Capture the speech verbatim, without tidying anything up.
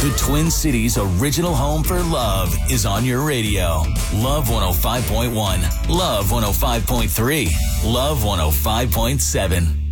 The Twin Cities original home for love is on your radio. Love one oh five point one, Love one oh five point three, Love one oh five point seven.